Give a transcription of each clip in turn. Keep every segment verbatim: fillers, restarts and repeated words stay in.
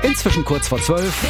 Inzwischen kurz vor zwölf.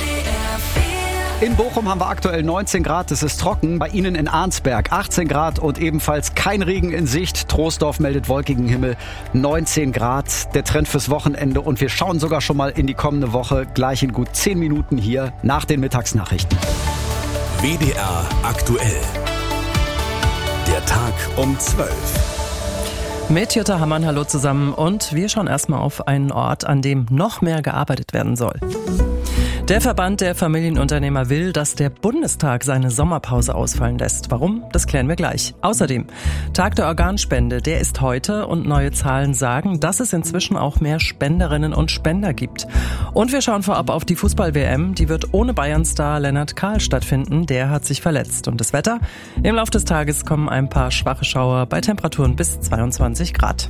In Bochum haben wir aktuell neunzehn Grad, es ist trocken. Bei Ihnen in Arnsberg achtzehn Grad und ebenfalls kein Regen in Sicht. Troisdorf meldet wolkigen Himmel, neunzehn Grad. Der Trend fürs Wochenende und wir schauen sogar schon mal in die kommende Woche. Gleich in gut zehn Minuten hier nach den Mittagsnachrichten. W D R aktuell. Der Tag um zwölf. Mit Jutta Hammann, hallo zusammen. Und wir schauen erstmal auf einen Ort, an dem noch mehr gearbeitet werden soll. Der Verband der Familienunternehmer will, dass der Bundestag seine Sommerpause ausfallen lässt. Warum? Das klären wir gleich. Außerdem, Tag der Organspende, der ist heute und neue Zahlen sagen, dass es inzwischen auch mehr Spenderinnen und Spender gibt. Und wir schauen vorab auf die Fußball-W M. Die wird ohne Bayern-Star Lennart Kahl stattfinden. Der hat sich verletzt. Und das Wetter? Im Laufe des Tages kommen ein paar schwache Schauer bei Temperaturen bis zweiundzwanzig Grad.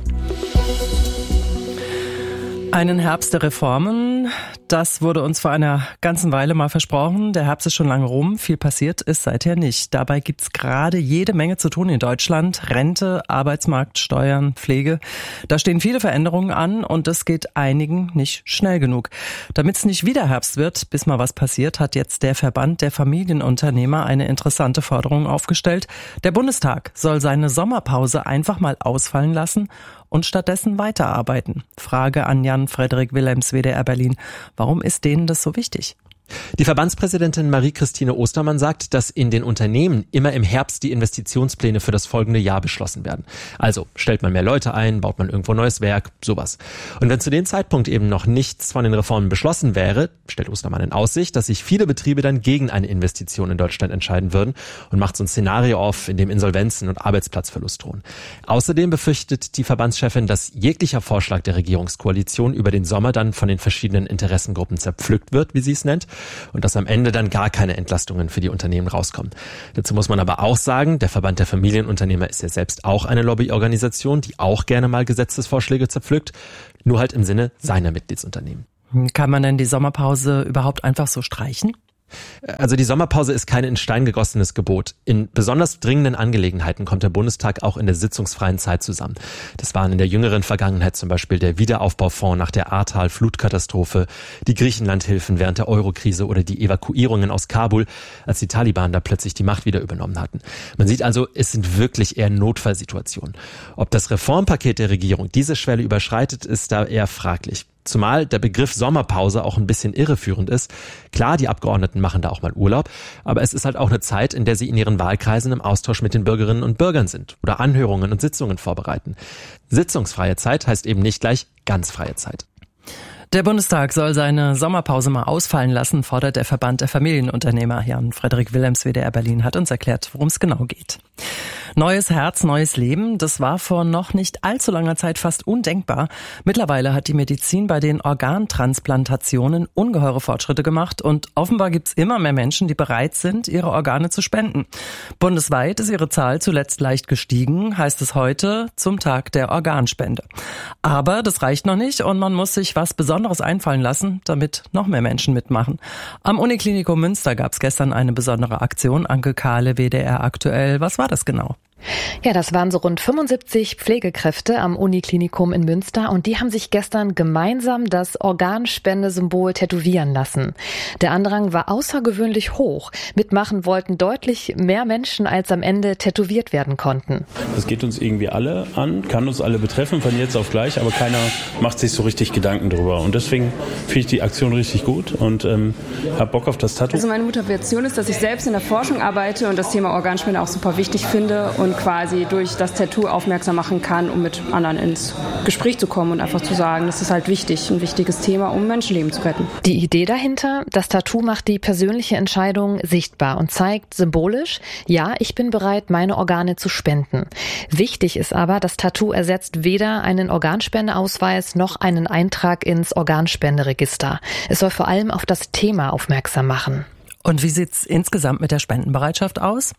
Einen Herbst der Reformen, das wurde uns vor einer ganzen Weile mal versprochen. Der Herbst ist schon lange rum, viel passiert ist seither nicht. Dabei gibt's gerade jede Menge zu tun in Deutschland. Rente, Arbeitsmarkt, Steuern, Pflege. Da stehen viele Veränderungen an und das geht einigen nicht schnell genug. Damit es nicht wieder Herbst wird, bis mal was passiert, hat jetzt der Verband der Familienunternehmer eine interessante Forderung aufgestellt. Der Bundestag soll seine Sommerpause einfach mal ausfallen lassen und stattdessen weiterarbeiten. Frage an Jan-Frederik Willems, W D R Berlin. Warum ist denen das so wichtig? Die Verbandspräsidentin Marie-Christine Ostermann sagt, dass in den Unternehmen immer im Herbst die Investitionspläne für das folgende Jahr beschlossen werden. Also stellt man mehr Leute ein, baut man irgendwo neues Werk, sowas. Und wenn zu dem Zeitpunkt eben noch nichts von den Reformen beschlossen wäre, stellt Ostermann in Aussicht, dass sich viele Betriebe dann gegen eine Investition in Deutschland entscheiden würden und macht so ein Szenario auf, in dem Insolvenzen und Arbeitsplatzverlust drohen. Außerdem befürchtet die Verbandschefin, dass jeglicher Vorschlag der Regierungskoalition über den Sommer dann von den verschiedenen Interessengruppen zerpflückt wird, wie sie es nennt, und dass am Ende dann gar keine Entlastungen für die Unternehmen rauskommen. Dazu muss man aber auch sagen, der Verband der Familienunternehmer ist ja selbst auch eine Lobbyorganisation, die auch gerne mal Gesetzesvorschläge zerpflückt, nur halt im Sinne seiner Mitgliedsunternehmen. Kann man denn die Sommerpause überhaupt einfach so streichen? Also die Sommerpause ist kein in Stein gegossenes Gebot. In besonders dringenden Angelegenheiten kommt der Bundestag auch in der sitzungsfreien Zeit zusammen. Das waren in der jüngeren Vergangenheit zum Beispiel der Wiederaufbaufonds nach der Ahrtal-Flutkatastrophe, die Griechenlandhilfen während der Eurokrise oder die Evakuierungen aus Kabul, als die Taliban da plötzlich die Macht wieder übernommen hatten. Man sieht also, es sind wirklich eher Notfallsituationen. Ob das Reformpaket der Regierung diese Schwelle überschreitet, ist da eher fraglich. Zumal der Begriff Sommerpause auch ein bisschen irreführend ist. Klar, die Abgeordneten machen da auch mal Urlaub, aber es ist halt auch eine Zeit, in der sie in ihren Wahlkreisen im Austausch mit den Bürgerinnen und Bürgern sind oder Anhörungen und Sitzungen vorbereiten. Sitzungsfreie Zeit heißt eben nicht gleich ganz freie Zeit. Der Bundestag soll seine Sommerpause mal ausfallen lassen, fordert der Verband der Familienunternehmer. Jan-Frederik Willems, W D R Berlin, hat uns erklärt, worum es genau geht. Neues Herz, neues Leben, das war vor noch nicht allzu langer Zeit fast undenkbar. Mittlerweile hat die Medizin bei den Organtransplantationen ungeheure Fortschritte gemacht und offenbar gibt's immer mehr Menschen, die bereit sind, ihre Organe zu spenden. Bundesweit ist ihre Zahl zuletzt leicht gestiegen, heißt es heute, zum Tag der Organspende. Aber das reicht noch nicht und man muss sich was Besonderes einfallen lassen, damit noch mehr Menschen mitmachen. Am Uniklinikum Münster gab's gestern eine besondere Aktion. Anke Kahle, W D R aktuell. Was war das genau? Ja, das waren so rund fünfundsiebzig Pflegekräfte am Uniklinikum in Münster und die haben sich gestern gemeinsam das Organspendesymbol tätowieren lassen. Der Andrang war außergewöhnlich hoch. Mitmachen wollten deutlich mehr Menschen, als am Ende tätowiert werden konnten. Das geht uns irgendwie alle an, kann uns alle betreffen von jetzt auf gleich, aber keiner macht sich so richtig Gedanken drüber. Und deswegen finde ich die Aktion richtig gut und ähm, habe Bock auf das Tattoo. Also meine Motivation ist, dass ich selbst in der Forschung arbeite und das Thema Organspende auch super wichtig finde und quasi durch das Tattoo aufmerksam machen kann, um mit anderen ins Gespräch zu kommen und einfach zu sagen, das ist halt wichtig, ein wichtiges Thema, um Menschenleben zu retten. Die Idee dahinter, das Tattoo macht die persönliche Entscheidung sichtbar und zeigt symbolisch, ja, ich bin bereit, meine Organe zu spenden. Wichtig ist aber, das Tattoo ersetzt weder einen Organspendeausweis noch einen Eintrag ins Organspenderegister. Es soll vor allem auf das Thema aufmerksam machen. Und wie sieht's insgesamt mit der Spendenbereitschaft aus?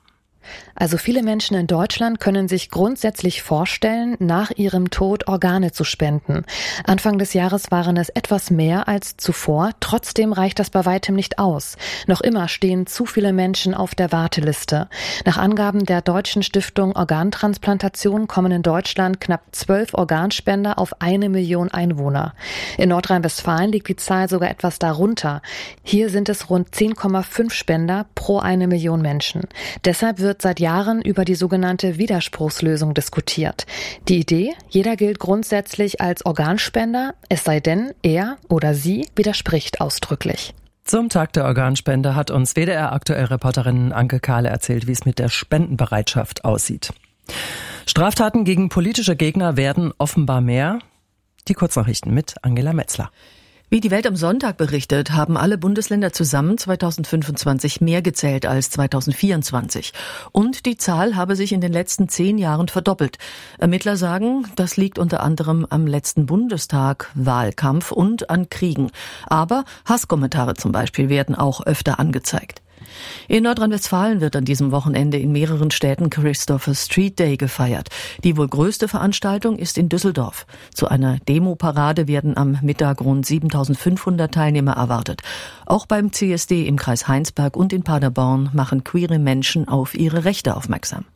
Also viele Menschen in Deutschland können sich grundsätzlich vorstellen, nach ihrem Tod Organe zu spenden. Anfang des Jahres waren es etwas mehr als zuvor. Trotzdem reicht das bei weitem nicht aus. Noch immer stehen zu viele Menschen auf der Warteliste. Nach Angaben der Deutschen Stiftung Organtransplantation kommen in Deutschland knapp zwölf Organspender auf eine Million Einwohner. In Nordrhein-Westfalen liegt die Zahl sogar etwas darunter. Hier sind es rund zehn Komma fünf Spender pro eine Million Menschen. Deshalb wird seit Jahren über die sogenannte Widerspruchslösung diskutiert. Die Idee, jeder gilt grundsätzlich als Organspender, es sei denn, er oder sie widerspricht ausdrücklich. Zum Tag der Organspende hat uns W D R-Aktuell-Reporterin Anke Kahle erzählt, wie es mit der Spendenbereitschaft aussieht. Straftaten gegen politische Gegner werden offenbar mehr. Die Kurznachrichten mit Angela Metzler. Wie die Welt am Sonntag berichtet, haben alle Bundesländer zusammen zweitausendfünfundzwanzig mehr gezählt als zweitausendvierundzwanzig. Und die Zahl habe sich in den letzten zehn Jahren verdoppelt. Ermittler sagen, das liegt unter anderem am letzten Bundestag, Wahlkampf und an Kriegen. Aber Hasskommentare zum Beispiel werden auch öfter angezeigt. In Nordrhein-Westfalen wird an diesem Wochenende in mehreren Städten Christopher Street Day gefeiert. Die wohl größte Veranstaltung ist in Düsseldorf. Zu einer Demoparade werden am Mittag rund siebentausendfünfhundert Teilnehmer erwartet. Auch beim C S D im Kreis Heinsberg und in Paderborn machen queere Menschen auf ihre Rechte aufmerksam.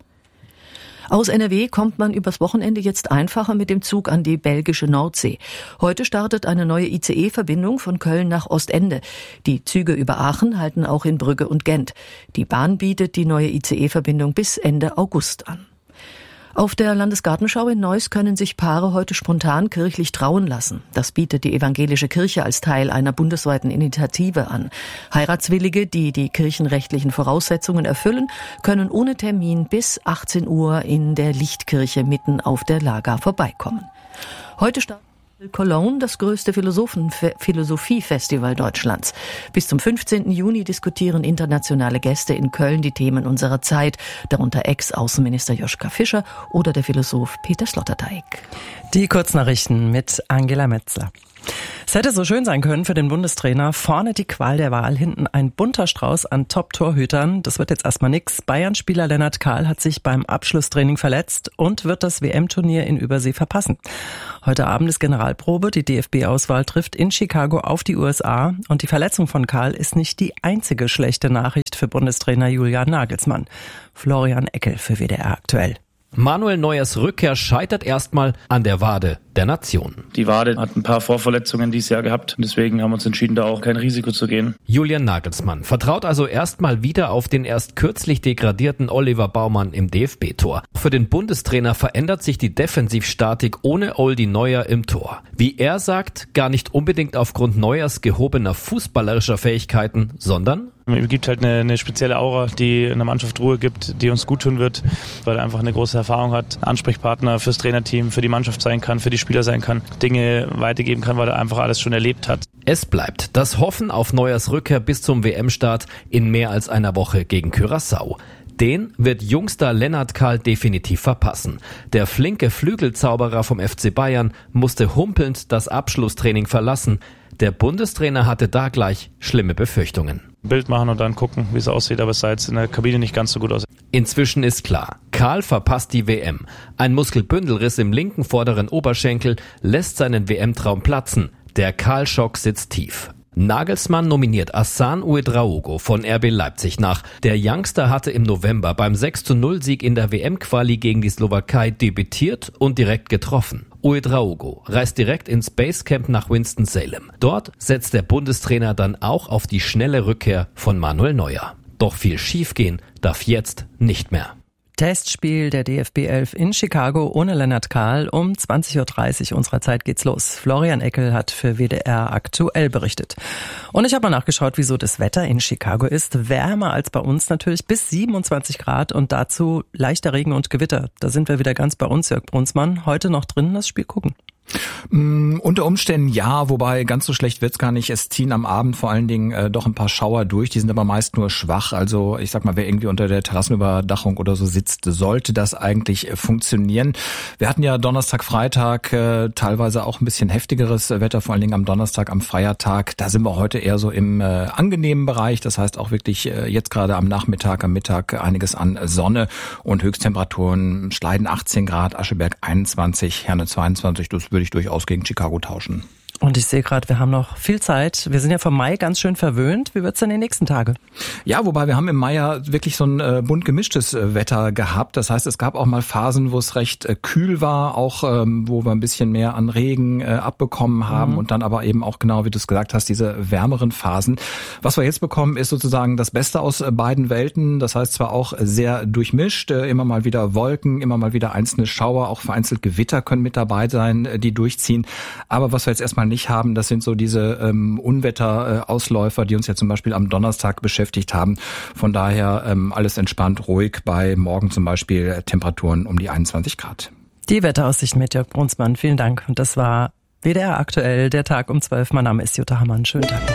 Aus N R W kommt man übers Wochenende jetzt einfacher mit dem Zug an die belgische Nordsee. Heute startet eine neue I C E-Verbindung von Köln nach Ostende. Die Züge über Aachen halten auch in Brügge und Gent. Die Bahn bietet die neue I C E-Verbindung bis Ende August an. Auf der Landesgartenschau in Neuss können sich Paare heute spontan kirchlich trauen lassen. Das bietet die evangelische Kirche als Teil einer bundesweiten Initiative an. Heiratswillige, die die kirchenrechtlichen Voraussetzungen erfüllen, können ohne Termin bis achtzehn Uhr in der Lichtkirche mitten auf der Laga vorbeikommen. Heute startet Cologne, das größte Philosophen- Philosophiefestival Deutschlands. Bis zum fünfzehnten Juni diskutieren internationale Gäste in Köln die Themen unserer Zeit, darunter Ex-Außenminister Joschka Fischer oder der Philosoph Peter Sloterdijk. Die Kurznachrichten mit Angela Metzler. Es hätte so schön sein können für den Bundestrainer. Vorne die Qual der Wahl, hinten ein bunter Strauß an Top-Torhütern. Das wird jetzt erstmal nix. Bayern-Spieler Lennart Kahl hat sich beim Abschlusstraining verletzt und wird das W M-Turnier in Übersee verpassen. Heute Abend ist Generalprobe. Die D F B-Auswahl trifft in Chicago auf die U S A. Und die Verletzung von Kahl ist nicht die einzige schlechte Nachricht für Bundestrainer Julian Nagelsmann. Florian Eckel für W D R aktuell. Manuel Neuers Rückkehr scheitert erstmal an der Wade der Nation. Die Wade hat ein paar Vorverletzungen dieses Jahr gehabt. Deswegen haben wir uns entschieden, da auch kein Risiko zu gehen. Julian Nagelsmann vertraut also erstmal wieder auf den erst kürzlich degradierten Oliver Baumann im D F B-Tor. Für den Bundestrainer verändert sich die Defensivstatik ohne Oldi Neuer im Tor. Wie er sagt, gar nicht unbedingt aufgrund Neuers gehobener fußballerischer Fähigkeiten, sondern Es gibt halt eine, eine spezielle Aura, die in der Mannschaft Ruhe gibt, die uns gut tun wird, weil er einfach eine große Erfahrung hat, Ansprechpartner fürs Trainerteam, für die Mannschaft sein kann, für die Spieler sein kann, Dinge weitergeben kann, weil er einfach alles schon erlebt hat. Es bleibt das Hoffen auf Neuers Rückkehr bis zum W M-Start in mehr als einer Woche gegen Curaçao. Den wird Jungstar Lennart Kahl definitiv verpassen. Der flinke Flügelzauberer vom F C Bayern musste humpelnd das Abschlusstraining verlassen. Der Bundestrainer hatte da gleich schlimme Befürchtungen. Bild machen und dann gucken, wie es aussieht, aber es sah jetzt in der Kabine nicht ganz so gut aus. Inzwischen ist klar, Kahl verpasst die W M. Ein Muskelbündelriss im linken vorderen Oberschenkel lässt seinen W M-Traum platzen. Der Kahl-Schock sitzt tief. Nagelsmann nominiert Hassan Ouedraogo von R B Leipzig nach. Der Youngster hatte im November beim sechs zu null Sieg in der W M-Quali gegen die Slowakei debütiert und direkt getroffen. Ouedraogo reist direkt ins Basecamp nach Winston-Salem. Dort setzt der Bundestrainer dann auch auf die schnelle Rückkehr von Manuel Neuer. Doch viel schiefgehen darf jetzt nicht mehr. Testspiel der D F B elf in Chicago ohne Lennart Kahl. Um zwanzig Uhr dreißig unserer Zeit geht's los. Florian Eckel hat für W D R aktuell berichtet. Und ich habe mal nachgeschaut, wieso das Wetter in Chicago ist. Wärmer als bei uns natürlich, bis siebenundzwanzig Grad und dazu leichter Regen und Gewitter. Da sind wir wieder ganz bei uns, Jörg Brunsmann. Heute noch drinnen das Spiel gucken. Mm, unter Umständen ja, wobei ganz so schlecht wird's gar nicht. Es ziehen am Abend vor allen Dingen äh, doch ein paar Schauer durch, die sind aber meist nur schwach. Also ich sag mal, wer irgendwie unter der Terrassenüberdachung oder so sitzt, sollte das eigentlich äh, funktionieren. Wir hatten ja Donnerstag, Freitag äh, teilweise auch ein bisschen heftigeres Wetter, vor allen Dingen am Donnerstag, am Feiertag. Da sind wir heute eher so im äh, angenehmen Bereich. Das heißt auch wirklich äh, jetzt gerade am Nachmittag, am Mittag einiges an Sonne und Höchsttemperaturen. Schleiden achtzehn Grad, Ascheberg einundzwanzig, Herne zweiundzwanzig. Das würde ich durchaus gegen Chicago tauschen. Und ich sehe gerade, wir haben noch viel Zeit. Wir sind ja vom Mai ganz schön verwöhnt. Wie wird's denn die nächsten Tage? Ja, wobei wir haben im Mai ja wirklich so ein äh, bunt gemischtes äh, Wetter gehabt. Das heißt, es gab auch mal Phasen, wo es recht äh, kühl war, auch ähm, wo wir ein bisschen mehr an Regen äh, abbekommen haben mhm. und dann aber eben auch genau, wie du es gesagt hast, diese wärmeren Phasen. Was wir jetzt bekommen, ist sozusagen das Beste aus äh, beiden Welten. Das heißt zwar auch sehr durchmischt, äh, immer mal wieder Wolken, immer mal wieder einzelne Schauer, auch vereinzelt Gewitter können mit dabei sein, äh, die durchziehen. Aber was wir jetzt erstmal nicht haben, das sind so diese ähm, Unwetterausläufer, die uns ja zum Beispiel am Donnerstag beschäftigt haben. Von daher ähm, alles entspannt, ruhig, bei morgen zum Beispiel Temperaturen um die einundzwanzig Grad. Die Wetteraussichten mit Jörg Brunsmann, vielen Dank. Und das war W D R aktuell, der Tag um zwölf. Mein Name ist Jutta Hammann. Schönen Tag.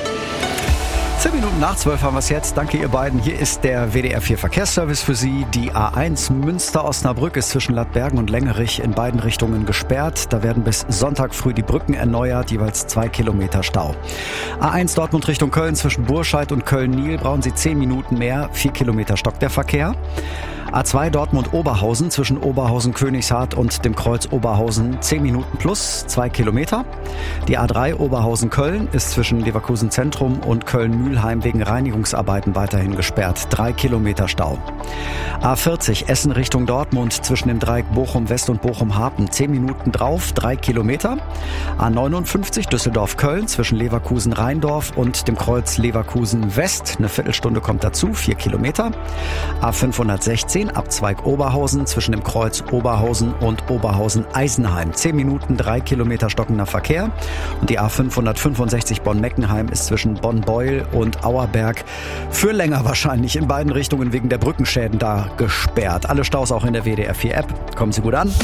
Zehn Minuten nach zwölf haben wir es jetzt. Danke ihr beiden. Hier ist der W D R vier Verkehrsservice für Sie. Die A eins Münster-Osnabrück ist zwischen Ladbergen und Lengerich in beiden Richtungen gesperrt. Da werden bis Sonntag früh die Brücken erneuert, jeweils zwei Kilometer Stau. A eins Dortmund Richtung Köln zwischen Burscheid und Köln-Niel brauchen Sie zehn Minuten mehr. Vier Kilometer stockt der Verkehr. A zwei Dortmund-Oberhausen zwischen Oberhausen-Königshardt und dem Kreuz Oberhausen zehn Minuten plus zwei Kilometer. Die A drei Oberhausen-Köln ist zwischen Leverkusen Zentrum und Köln-Mülheim wegen Reinigungsarbeiten weiterhin gesperrt. Drei Kilometer Stau. A vierzig Essen Richtung Dortmund zwischen dem Dreieck Bochum-West und Bochum-Hapen zehn Minuten drauf, drei Kilometer. A neunundfünfzig Düsseldorf-Köln zwischen Leverkusen-Rheindorf und dem Kreuz Leverkusen-West. Eine Viertelstunde kommt dazu, vier Kilometer. A fünfhundertsechzehn Abzweig Oberhausen zwischen dem Kreuz Oberhausen und Oberhausen-Eisenheim. zehn Minuten, drei Kilometer stockender Verkehr. Und die A fünfhundertfünfundsechzig Bonn-Meckenheim ist zwischen Bonn-Beul und Auerberg für länger wahrscheinlich in beiden Richtungen wegen der Brückenschäden da gesperrt. Alle Staus auch in der W D R vier App. Kommen Sie gut an.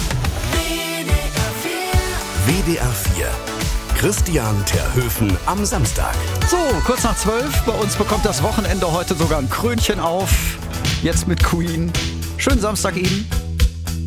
W D R vier. Christian Terhöfen am Samstag. So, kurz nach zwölf. Bei uns bekommt das Wochenende heute sogar ein Krönchen auf. Jetzt mit Queen. Schönen Samstag Ihnen.